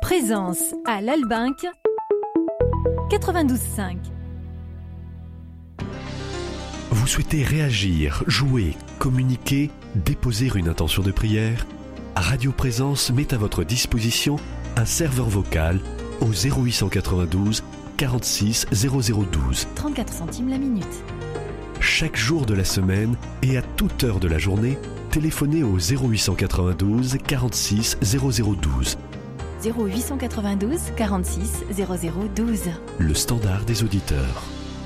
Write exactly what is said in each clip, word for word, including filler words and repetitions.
Présence à l'Albinque quatre-vingt-douze cinq. Vous souhaitez réagir, jouer, communiquer, déposer une intention de prière? Radio Présence met à votre disposition un serveur vocal au zéro huit cent quatre-vingt-douze quarante-six zéro zéro douze. trente-quatre centimes la minute. Chaque jour de la semaine et à toute heure de la journée, téléphonez au zéro huit cent quatre-vingt-douze quarante-six zéro zéro douze. zéro huit cent quatre-vingt-douze quarante-six zéro zéro douze. Le standard des auditeurs.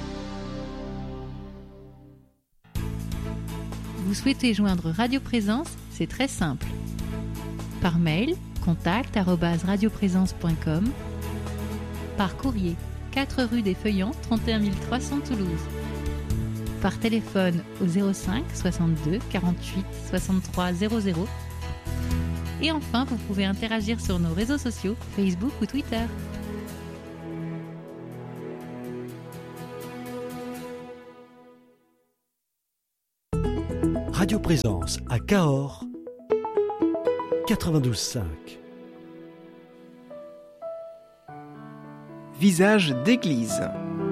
Vous souhaitez joindre Radio Présence? C'est très simple. Par mail, contact arobase radioprésence point com. Par courrier, quatre rue des Feuillants, trente et un mille trois cents Toulouse. Par téléphone au zéro cinq soixante-deux quarante-huit soixante-trois zéro zéro. Et enfin, vous pouvez interagir sur nos réseaux sociaux, Facebook ou Twitter. Radio Présence à Cahors, quatre-vingt-douze cinq. Visage d'église.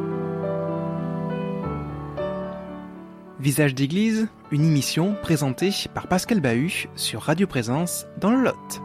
Visage d'église, une émission présentée par Pascal Bahut sur Radio Présence dans le Lot.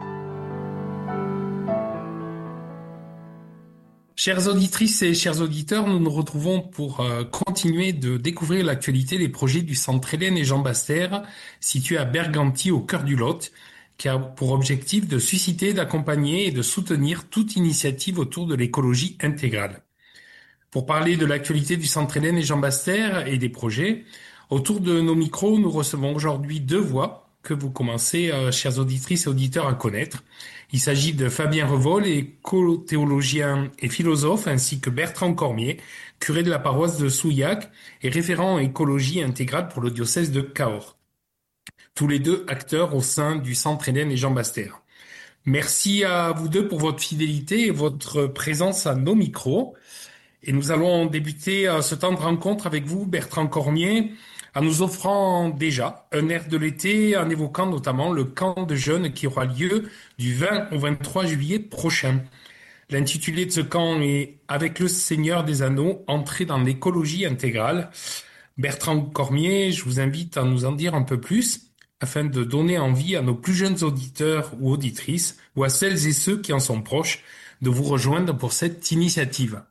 Chères auditrices et chers auditeurs, nous nous retrouvons pour euh, continuer de découvrir l'actualité des projets du Centre Hélène et Jean Baster, situé à Berganti, au cœur du Lot, qui a pour objectif de susciter, d'accompagner et de soutenir toute initiative autour de l'écologie intégrale. Pour parler de l'actualité du Centre Hélène et Jean Baster et des projets, autour de nos micros, nous recevons aujourd'hui deux voix que vous commencez, euh, chères auditrices et auditeurs, à connaître. Il s'agit de Fabien Revol, écothéologien et philosophe, ainsi que Bertrand Cormier, curé de la paroisse de Souillac et référent en écologie intégrale pour le diocèse de Cahors. Tous les deux acteurs au sein du Centre Hélène et Jean Baster. Merci à vous deux pour votre fidélité et votre présence à nos micros. Et nous allons débuter ce temps de rencontre avec vous, Bertrand Cormier, en nous offrant déjà un air de l'été, en évoquant notamment le camp de jeunes qui aura lieu du vingt au vingt-trois juillet prochain. L'intitulé de ce camp est « Avec le Seigneur des Anneaux, entrer dans l'écologie intégrale ». Bertrand Cormier, je vous invite à nous en dire un peu plus, afin de donner envie à nos plus jeunes auditeurs ou auditrices, ou à celles et ceux qui en sont proches, de vous rejoindre pour cette initiative.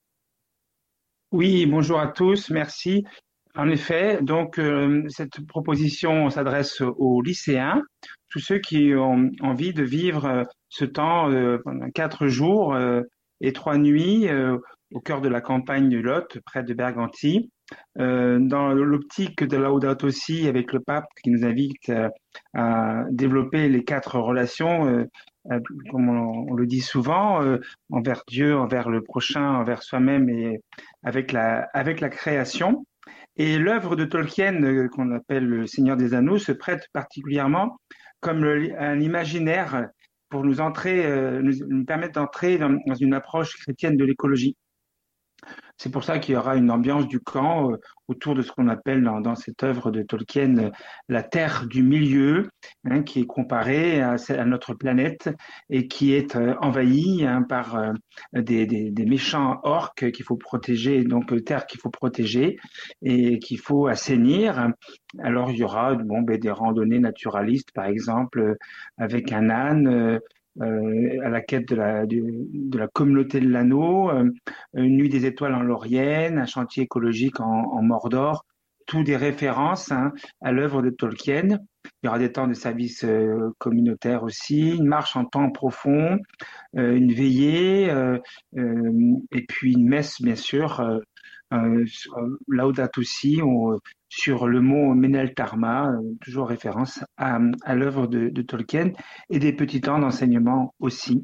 Oui, bonjour à tous, merci. En effet, donc euh, cette proposition s'adresse aux lycéens, tous ceux qui ont envie de vivre euh, ce temps euh, pendant quatre jours euh, et trois nuits euh, au cœur de la campagne du Lot, près de Berganti, euh, dans l'optique de Laudato Si avec le pape qui nous invite euh, à développer les quatre relations, euh, euh, comme on, on le dit souvent, euh, envers Dieu, envers le prochain, envers soi-même et avec la avec la création. Et l'œuvre de Tolkien, euh, qu'on appelle le Seigneur des Anneaux, se prête particulièrement comme le, un imaginaire pour nous entrer, euh, nous, nous permettre d'entrer dans, dans une approche chrétienne de l'écologie. C'est pour ça qu'il y aura une ambiance du camp euh, autour de ce qu'on appelle dans, dans cette œuvre de Tolkien euh, la Terre du milieu, hein, qui est comparée à, à notre planète et qui est euh, envahie hein, par euh, des, des, des méchants orques qu'il faut protéger, donc euh, terre qu'il faut protéger et qu'il faut assainir. Alors il y aura bon, ben, des randonnées naturalistes, par exemple, euh, avec un âne. Euh, Euh, à la quête de la, de, de la communauté de l'anneau, euh, une nuit des étoiles en Laurienne, un chantier écologique en, en Mordor, tout des références hein, à l'œuvre de Tolkien. Il y aura des temps de service euh, communautaire aussi, une marche en temps profond, euh, une veillée, euh, euh, et puis une messe bien sûr, euh, euh, Laudato Si, on, sur le mont Meneltarma, euh, toujours référence à, à l'œuvre de, de Tolkien, et des petits temps d'enseignement aussi.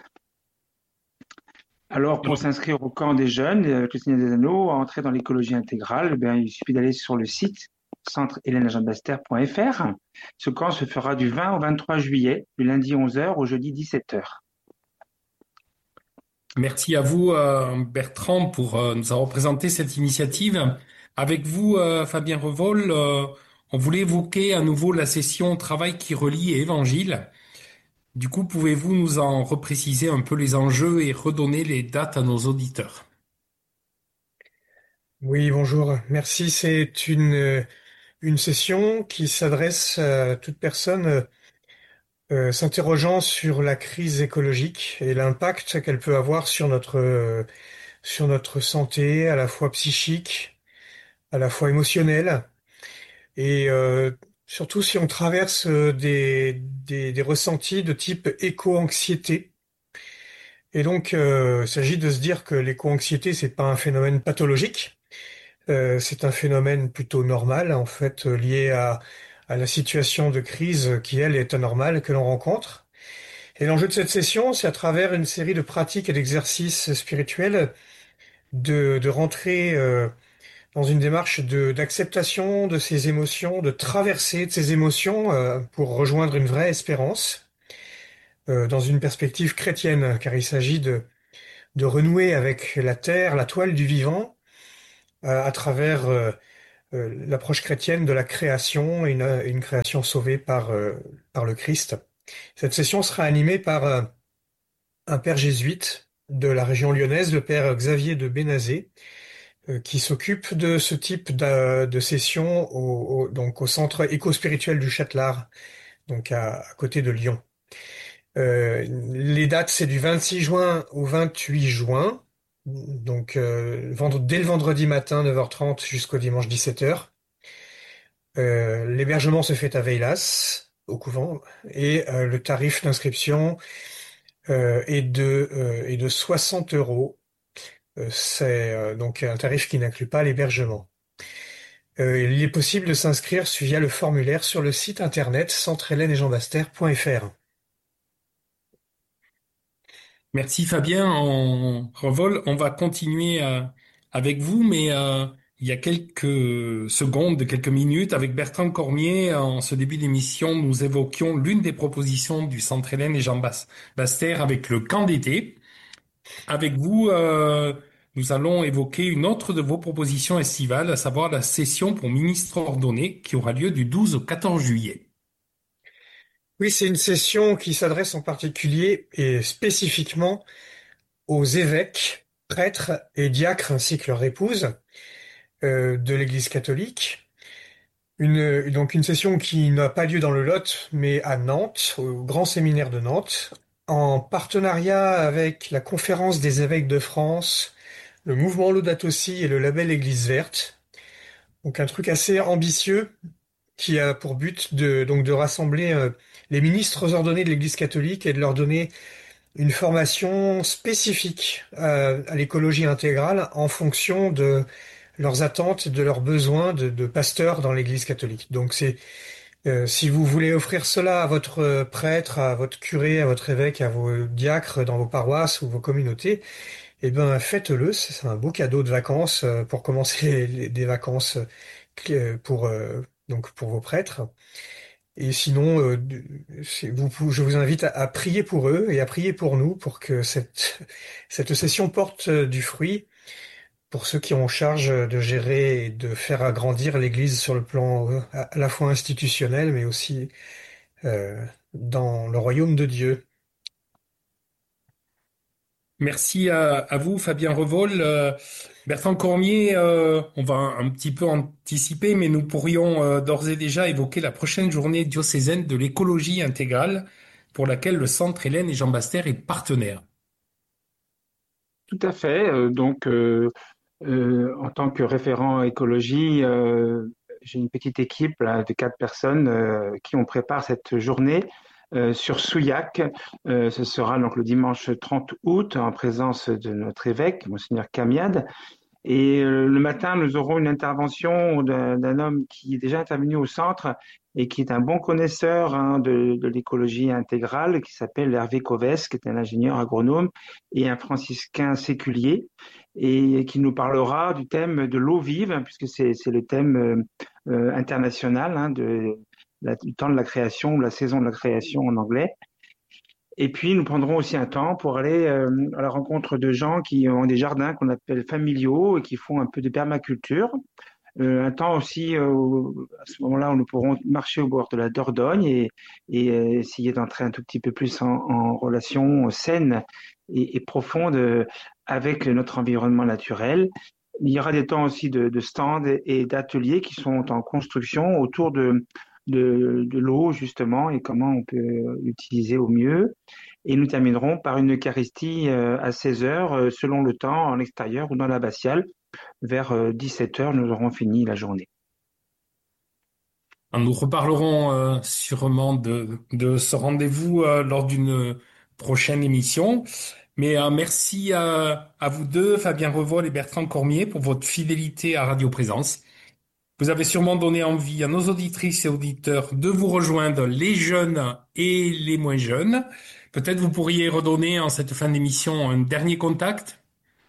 Alors, pour s'inscrire au camp des jeunes, avec le Seigneur des Anneaux, à entrer dans l'écologie intégrale, eh bien, il suffit d'aller sur le site centre hélène et jean baster point f r. Ce camp se fera du vingt au vingt-trois juillet, du lundi onze heures au jeudi dix-sept heures. Merci à vous, euh, Bertrand, pour euh, nous avoir présenté cette initiative. Avec vous, euh, Fabien Revol, euh, on voulait évoquer à nouveau la session Travail qui relie et Évangile. Du coup, pouvez-vous nous en repréciser un peu les enjeux et redonner les dates à nos auditeurs? Oui, bonjour. Merci. C'est une, euh, une session qui s'adresse à toute personne euh, s'interrogeant sur la crise écologique et l'impact qu'elle peut avoir sur notre, euh, sur notre santé, à la fois psychique, à la fois émotionnelle, et euh, surtout si on traverse euh, des, des, des ressentis de type éco-anxiété. Et donc, euh, il s'agit de se dire que l'éco-anxiété, c'est pas un phénomène pathologique. Euh, c'est un phénomène plutôt normal, en fait, euh, lié à, à la situation de crise qui, elle, est anormale que l'on rencontre. Et l'enjeu de cette session, c'est à travers une série de pratiques et d'exercices spirituels de, de rentrer euh, dans une démarche de, d'acceptation de ces émotions, de traversée de ces émotions euh, pour rejoindre une vraie espérance euh, dans une perspective chrétienne, car il s'agit de, de renouer avec la terre, la toile du vivant, euh, à travers euh, euh, l'approche chrétienne de la création, une, une création sauvée par, euh, par le Christ. Cette session sera animée par euh, un père jésuite de la région lyonnaise, le père Xavier de Bénazet, euh, qui s'occupe de ce type de, de session au, au- donc au centre éco-spirituel du Châtelard, donc à, à côté de Lyon. Euh, les dates, c'est du vingt-six juin au vingt-huit juin, donc euh, vendre, dès le vendredi matin, neuf heures trente, jusqu'au dimanche dix-sept heures. Euh, l'hébergement se fait à Veilas, au couvent, et euh, le tarif d'inscription euh, est de, euh, est de soixante euros. Euh, c'est euh, donc un tarif qui n'inclut pas l'hébergement. Euh, il est possible de s'inscrire via le formulaire sur le site internet centre hélène et jean baster point f r. Merci Fabien. En revol, on va continuer euh, avec vous, mais euh, il y a quelques secondes, quelques minutes, avec Bertrand Cormier, en ce début d'émission, nous évoquions l'une des propositions du Centre Hélène et Jean Bas- Baster avec le camp d'été. Avec vous, euh, nous allons évoquer une autre de vos propositions estivales, à savoir la session pour ministre ordonné qui aura lieu du douze au quatorze juillet. Oui, c'est une session qui s'adresse en particulier et spécifiquement aux évêques, prêtres et diacres ainsi que leurs épouses euh, de l'Église catholique. Une, donc une session qui n'a pas lieu dans le Lot, mais à Nantes, au Grand Séminaire de Nantes, en partenariat avec la Conférence des évêques de France, le mouvement Laudato Si et le label Église verte. Donc un truc assez ambitieux qui a pour but de, donc de rassembler euh, les ministres ordonnés de l'Église catholique et de leur donner une formation spécifique euh, à l'écologie intégrale en fonction de leurs attentes, de leurs besoins de, de pasteurs dans l'Église catholique. Donc c'est euh, si vous voulez offrir cela à votre prêtre, à votre curé, à votre évêque, à vos diacres dans vos paroisses ou vos communautés, eh ben faites-le. C'est un beau cadeau de vacances euh, pour commencer les- des vacances euh, pour euh, donc pour vos prêtres. Et sinon, euh, c'est- vous, pou- je vous invite à, à prier pour eux et à prier pour nous pour que cette, cette session porte euh, du fruit pour ceux qui ont en charge de gérer et de faire agrandir l'Église sur le plan euh, à la fois institutionnel, mais aussi euh, dans le royaume de Dieu. Merci à, à vous, Fabien Revol. Euh, Bertrand Cormier, euh, on va un, un petit peu anticiper, mais nous pourrions euh, d'ores et déjà évoquer la prochaine journée diocésaine de l'écologie intégrale pour laquelle le Centre Hélène et Jean Baster est partenaire. Tout à fait. Euh, donc, euh, euh, en tant que référent écologie, euh, j'ai une petite équipe là, de quatre personnes euh, qui on prépare cette journée euh, sur Souillac. Euh, ce sera donc le dimanche trente août en présence de notre évêque, Monseigneur Camiade. Et euh, le matin, nous aurons une intervention d'un d'un homme qui est déjà intervenu au centre et qui est un bon connaisseur hein, de, de l'écologie intégrale, qui s'appelle Hervé Coves, qui est un ingénieur agronome et un franciscain séculier, et qui nous parlera du thème de l'eau vive, hein, puisque c'est c'est le thème euh, euh, international hein, de, la, du temps de la création, ou la saison de la création en anglais. Et puis, nous prendrons aussi un temps pour aller euh, à la rencontre de gens qui ont des jardins qu'on appelle familiaux et qui font un peu de permaculture. Euh, un temps aussi, euh, à ce moment-là, où nous pourrons marcher au bord de la Dordogne et, et euh, essayer d'entrer un tout petit peu plus en, en relation saine et, et profonde euh, avec notre environnement naturel. Il y aura des temps aussi de, de stands et d'ateliers qui sont en construction autour de, de, de l'eau, justement, et comment on peut l'utiliser au mieux. Et nous terminerons par une Eucharistie à seize heures, selon le temps, en extérieur ou dans l'abbatiale. Vers dix-sept heures, nous aurons fini la journée. Nous reparlerons euh, sûrement de, de ce rendez-vous euh, lors d'une prochaine émission. Mais euh, merci à, à vous deux, Fabien Revol et Bertrand Cormier, pour votre fidélité à Radio Présence. Vous avez sûrement donné envie à nos auditrices et auditeurs de vous rejoindre, les jeunes et les moins jeunes. Peut-être vous pourriez redonner en cette fin d'émission un dernier contact.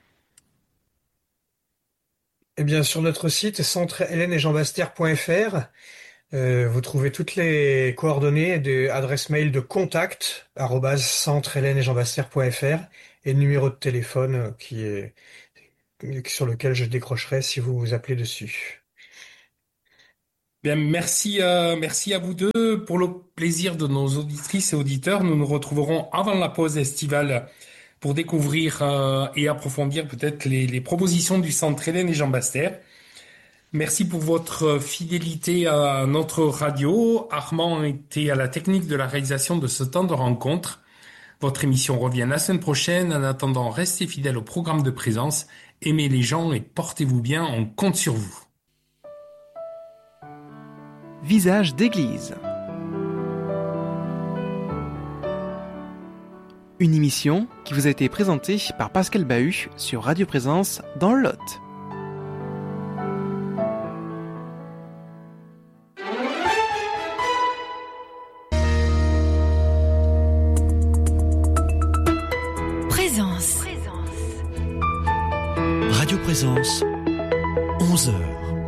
Eh bien, sur notre site centre hélène et jean bastère point f r, euh, vous trouvez toutes les coordonnées de adresse mail de contact arobase centre hélène et jean bastère point f r et le numéro de téléphone qui est sur lequel je décrocherai si vous vous appelez dessus. Bien, merci, euh, merci à vous deux. Pour le plaisir de nos auditrices et auditeurs, nous nous retrouverons avant la pause estivale pour découvrir euh, et approfondir peut-être les, les propositions du Centre Hélène et Jean Bastère. Merci pour votre fidélité à notre radio. Armand était à la technique de la réalisation de ce temps de rencontre. Votre émission revient la semaine prochaine. En attendant, restez fidèles au programme de Présence. Aimez les gens et portez-vous bien. On compte sur vous. Visage d'église. Une émission qui vous a été présentée par Pascal Bahut sur Radio Présence dans le Lot. Présence. Radio Présence, onze heures.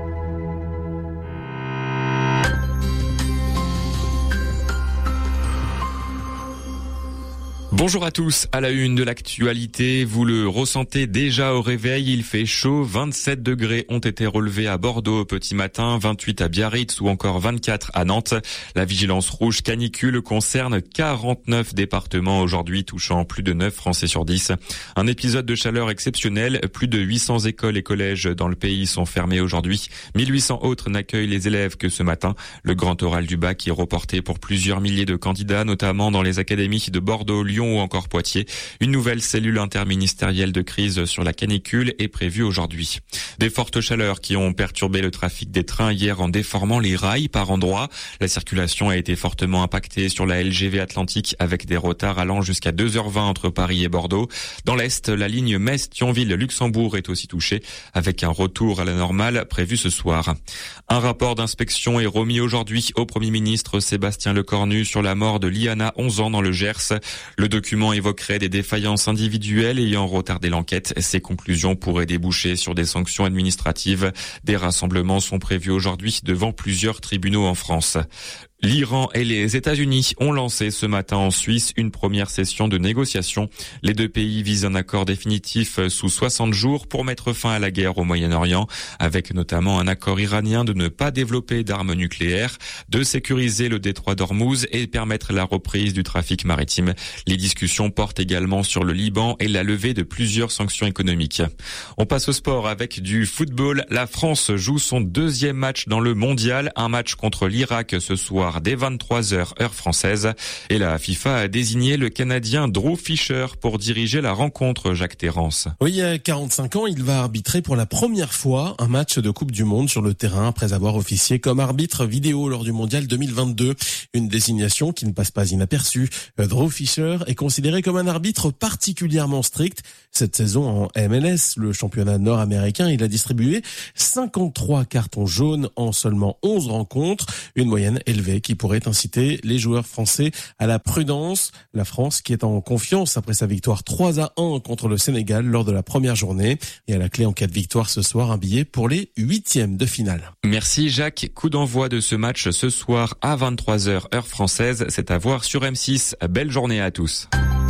Bonjour à tous, à la une de l'actualité, vous le ressentez déjà au réveil, il fait chaud, vingt-sept degrés ont été relevés à Bordeaux au petit matin, vingt-huit à Biarritz ou encore vingt-quatre à Nantes. La vigilance rouge canicule concerne quarante-neuf départements aujourd'hui, touchant plus de neuf Français sur dix. Un épisode de chaleur exceptionnel, plus de huit cents écoles et collèges dans le pays sont fermés aujourd'hui. mille huit cents autres n'accueillent les élèves que ce matin. Le grand oral du bac est reporté pour plusieurs milliers de candidats, notamment dans les académies de Bordeaux, Lyon ou encore Poitiers. Une nouvelle cellule interministérielle de crise sur la canicule est prévue aujourd'hui. Des fortes chaleurs qui ont perturbé le trafic des trains hier en déformant les rails par endroits. La circulation a été fortement impactée sur la L G V Atlantique avec des retards allant jusqu'à deux heures vingt entre Paris et Bordeaux. Dans l'Est, la ligne Metz-Thionville-Luxembourg est aussi touchée avec un retour à la normale prévu ce soir. Un rapport d'inspection est remis aujourd'hui au Premier ministre Sébastien Lecornu sur la mort de Liana, onze ans, dans le Gers. Le document évoquerait des défaillances individuelles ayant retardé l'enquête. Ces conclusions pourraient déboucher sur des sanctions administratives. Des rassemblements sont prévus aujourd'hui devant plusieurs tribunaux en France. L'Iran et les États-Unis ont lancé ce matin en Suisse une première session de négociation. Les deux pays visent un accord définitif sous soixante jours pour mettre fin à la guerre au Moyen-Orient, avec notamment un accord iranien de ne pas développer d'armes nucléaires, de sécuriser le détroit d'Ormuz et permettre la reprise du trafic maritime. Les discussions portent également sur le Liban et la levée de plusieurs sanctions économiques. On passe au sport avec du football. La France joue son deuxième match dans le mondial, un match contre l'Irak ce soir dès vingt-trois heures heure française. Et la FIFA a désigné le Canadien Drew Fisher pour diriger la rencontre, Jacques Terrance. Oui, il y a quarante-cinq ans, il va arbitrer pour la première fois un match de Coupe du Monde sur le terrain après avoir officié comme arbitre vidéo lors du Mondial deux mille vingt-deux. Une désignation qui ne passe pas inaperçue. Drew Fisher est considéré comme un arbitre particulièrement strict. Cette saison en M L S, le championnat nord-américain, il a distribué cinquante-trois cartons jaunes en seulement onze rencontres, une moyenne élevée qui pourrait inciter les joueurs français à la prudence. La France qui est en confiance après sa victoire trois à un contre le Sénégal lors de la première journée. Et à la clé en cas de victoire ce soir, un billet pour les huitièmes de finale. Merci Jacques. Coup d'envoi de ce match ce soir à vingt-trois heures heure française. C'est à voir sur M six. Belle journée à tous.